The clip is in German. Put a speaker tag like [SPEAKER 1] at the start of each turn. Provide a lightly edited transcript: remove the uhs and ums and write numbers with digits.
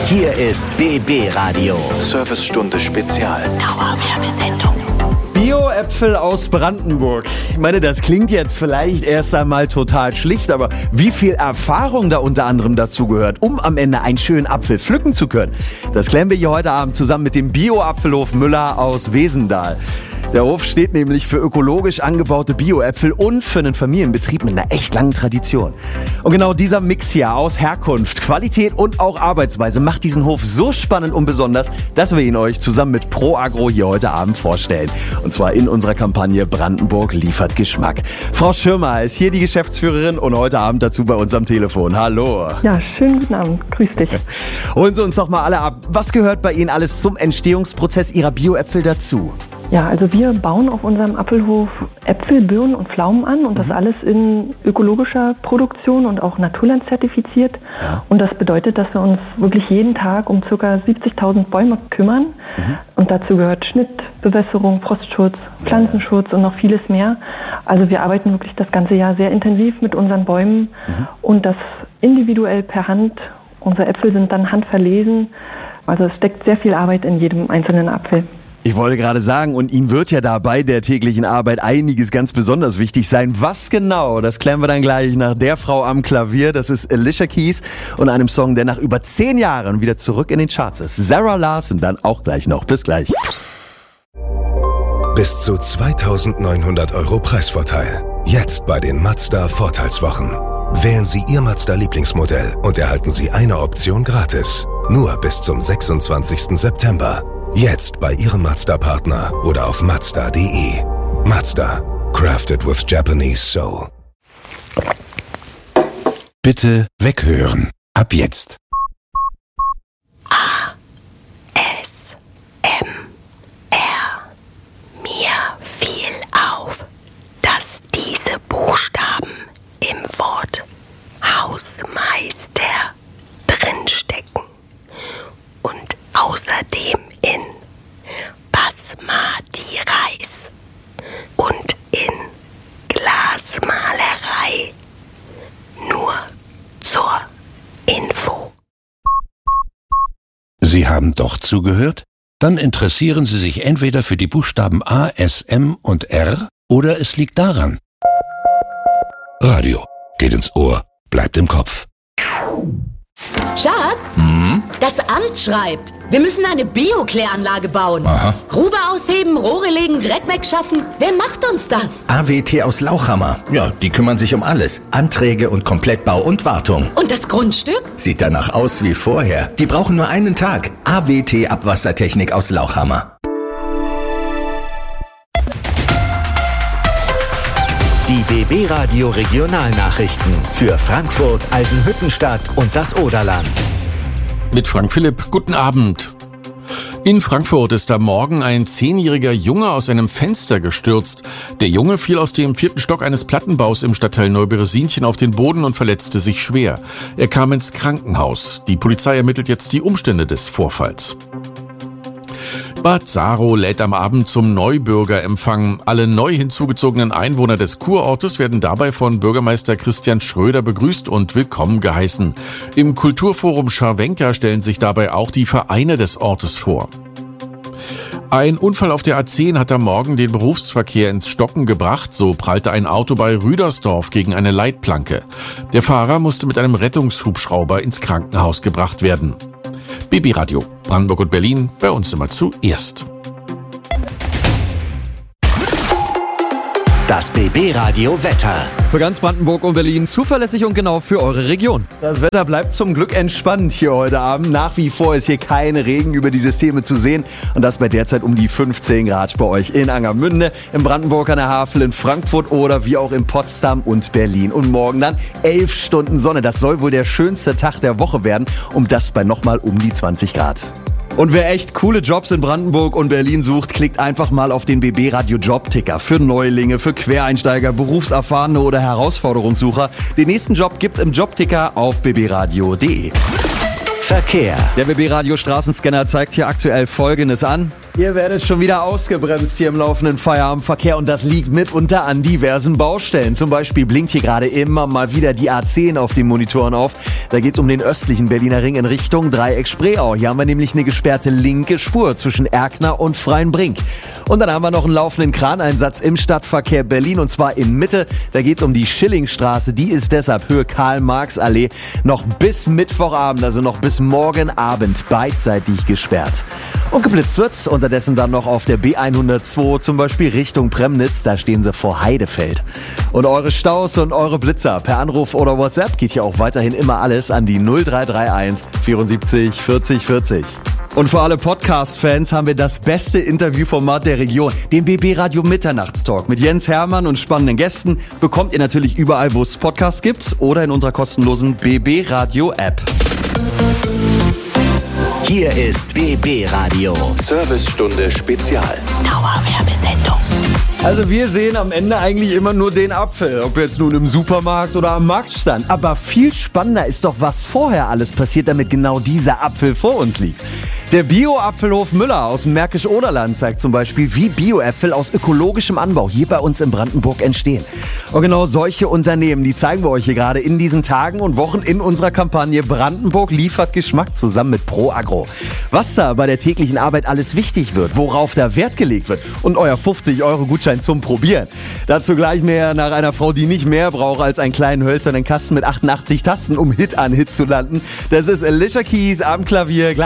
[SPEAKER 1] Hier ist BB Radio.
[SPEAKER 2] Servicestunde Spezial.
[SPEAKER 1] Dauerwerbesendung.
[SPEAKER 3] Bio-Äpfel aus Brandenburg. Ich meine, das klingt jetzt vielleicht erst einmal total schlicht, aber wie viel Erfahrung da unter anderem dazu gehört, um am Ende einen schönen Apfel pflücken zu können, das klären wir hier heute Abend zusammen mit dem Bio-Apfelhof Müller aus Wesendahl. Der Hof steht nämlich für ökologisch angebaute Bio-Äpfel und für einen Familienbetrieb mit einer echt langen Tradition. Und genau dieser Mix hier aus Herkunft, Qualität und auch Arbeitsweise macht diesen Hof so spannend und besonders, dass wir ihn euch zusammen mit Pro Agro hier heute Abend vorstellen. Und zwar in unserer Kampagne Brandenburg liefert Geschmack. Frau Schirmer ist hier die Geschäftsführerin und heute Abend dazu bei uns am Telefon. Hallo.
[SPEAKER 4] Ja, schönen guten Abend. Grüß dich.
[SPEAKER 3] Holen Sie uns doch mal alle ab. Was gehört bei Ihnen alles zum Entstehungsprozess Ihrer Bio-Äpfel dazu?
[SPEAKER 4] Ja, also wir bauen auf unserem Apfelhof Äpfel, Birnen und Pflaumen an und das alles in ökologischer Produktion und auch naturlandzertifiziert. Ja. Und das bedeutet, dass wir uns wirklich jeden Tag um ca. 70.000 Bäume kümmern. Und dazu gehört Schnitt, Bewässerung, Frostschutz, Pflanzenschutz und noch vieles mehr. Also wir arbeiten wirklich das ganze Jahr sehr intensiv mit unseren Bäumen und das individuell per Hand. Unsere Äpfel sind dann handverlesen. Also es steckt sehr viel Arbeit in jedem einzelnen Apfel.
[SPEAKER 3] Ich wollte gerade sagen, und Ihnen wird ja da bei der täglichen Arbeit einiges ganz besonders wichtig sein. Was genau, das klären wir dann gleich nach der Frau am Klavier. Das ist Alicia Keys und einem Song, der nach über 10 Jahren wieder zurück in den Charts ist. Sarah Larson dann auch gleich noch. Bis gleich.
[SPEAKER 5] Bis zu 2.900 € Preisvorteil. Jetzt bei den Mazda Vorteilswochen. Wählen Sie Ihr Mazda-Lieblingsmodell und erhalten Sie eine Option gratis. Nur bis zum 26. September. Jetzt bei Ihrem Mazda-Partner oder auf Mazda.de. Mazda. Crafted with Japanese Soul.
[SPEAKER 6] Bitte weghören. Ab jetzt.
[SPEAKER 1] ASMR. Mir fiel auf, dass diese Buchstaben im Wort Hausmeister drinstecken und außerdem in Basmati-Reis und in Glasmalerei. Nur zur Info.
[SPEAKER 6] Sie haben doch zugehört? Dann interessieren Sie sich entweder für die Buchstaben A, S, M und R oder es liegt daran. Radio. Geht ins Ohr, bleibt im Kopf.
[SPEAKER 7] Schatz, das Amt schreibt, wir müssen eine Bio-Kläranlage bauen.
[SPEAKER 8] Aha.
[SPEAKER 7] Grube ausheben, Rohre legen, Dreck wegschaffen. Wer macht uns das?
[SPEAKER 8] AWT aus Lauchhammer. Ja, die kümmern sich um alles. Anträge und Komplettbau und Wartung.
[SPEAKER 7] Und das Grundstück?
[SPEAKER 8] Sieht danach aus wie vorher. Die brauchen nur einen Tag. AWT Abwassertechnik aus Lauchhammer.
[SPEAKER 1] Die BB Radio Regionalnachrichten für Frankfurt, Eisenhüttenstadt und das Oderland.
[SPEAKER 9] Mit Frank Philipp, guten Abend. In Frankfurt ist am Morgen ein 10-jähriger Junge aus einem Fenster gestürzt. Der Junge fiel aus dem 4. Stock eines Plattenbaus im Stadtteil Neuberesinchen auf den Boden und verletzte sich schwer. Er kam ins Krankenhaus. Die Polizei ermittelt jetzt die Umstände des Vorfalls. Bad Saro lädt am Abend zum Neubürgerempfang. Alle neu hinzugezogenen Einwohner des Kurortes werden dabei von Bürgermeister Christian Schröder begrüßt und willkommen geheißen. Im Kulturforum Scharwenka stellen sich dabei auch die Vereine des Ortes vor. Ein Unfall auf der A10 hat am Morgen den Berufsverkehr ins Stocken gebracht. So prallte ein Auto bei Rüdersdorf gegen eine Leitplanke. Der Fahrer musste mit einem Rettungshubschrauber ins Krankenhaus gebracht werden. BB Radio, Brandenburg und Berlin, bei uns immer zuerst.
[SPEAKER 1] Das BB Radio Wetter.
[SPEAKER 3] Für ganz Brandenburg und Berlin zuverlässig und genau für eure Region. Das Wetter bleibt zum Glück entspannt hier heute Abend. Nach wie vor ist hier kein Regen über die Systeme zu sehen. Und das bei derzeit um die 15 Grad bei euch in Angermünde, in Brandenburg an der Havel, in Frankfurt oder wie auch in Potsdam und Berlin. Und morgen dann 11 Stunden Sonne. Das soll wohl der schönste Tag der Woche werden. Und das bei nochmal um die 20 Grad. Und wer echt coole Jobs in Brandenburg und Berlin sucht, klickt einfach mal auf den BB Radio Jobticker. Für Neulinge, für Quereinsteiger, Berufserfahrene oder Herausforderungssucher. Den nächsten Job gibt im Jobticker auf bbradio.de.
[SPEAKER 1] Verkehr.
[SPEAKER 3] Der BB Radio Straßenscanner zeigt hier aktuell Folgendes an. Ihr werdet schon wieder ausgebremst hier im laufenden Feierabendverkehr und das liegt mitunter an diversen Baustellen. Zum Beispiel blinkt hier gerade immer mal wieder die A10 auf den Monitoren auf. Da geht's um den östlichen Berliner Ring in Richtung Dreieck Spreeau. Hier haben wir nämlich eine gesperrte linke Spur zwischen Erkner und Freienbrink. Und dann haben wir noch einen laufenden Kraneinsatz im Stadtverkehr Berlin und zwar in Mitte. Da geht's um die Schillingstraße. Die ist deshalb Höhe Karl-Marx-Allee noch bis Mittwochabend, also noch bis morgen Abend beidseitig gesperrt. Und geblitzt wird unterdessen dann noch auf der B102 zum Beispiel Richtung Premnitz. Da stehen sie vor Heidefeld. Und eure Staus und eure Blitzer per Anruf oder WhatsApp geht hier auch weiterhin immer alles an die 0331 74 40 40. Und für alle Podcast-Fans haben wir das beste Interviewformat der Region, den BB Radio Mitternachtstalk mit Jens Hermann und spannenden Gästen. Bekommt ihr natürlich überall, wo es Podcasts gibt oder in unserer kostenlosen BB Radio App.
[SPEAKER 1] Hier ist BB Radio.
[SPEAKER 2] Servicestunde Spezial.
[SPEAKER 1] Dauerwerbesendung.
[SPEAKER 3] Also wir sehen am Ende eigentlich immer nur den Apfel, ob jetzt nun im Supermarkt oder am Marktstand. Aber viel spannender ist doch, was vorher alles passiert, damit genau dieser Apfel vor uns liegt. Der Bio-Apfelhof Müller aus dem Märkisch-Oderland zeigt zum Beispiel, wie Bio-Äpfel aus ökologischem Anbau hier bei uns in Brandenburg entstehen. Und genau solche Unternehmen, die zeigen wir euch hier gerade in diesen Tagen und Wochen in unserer Kampagne Brandenburg liefert Geschmack zusammen mit ProAgro. Was da bei der täglichen Arbeit alles wichtig wird, worauf da Wert gelegt wird und euer 50-Euro-Gutschein zum Probieren. Dazu gleich mehr nach einer Frau, die nicht mehr braucht als einen kleinen hölzernen Kasten mit 88 Tasten, um Hit an Hit zu landen. Das ist Alicia Keys am Klavier.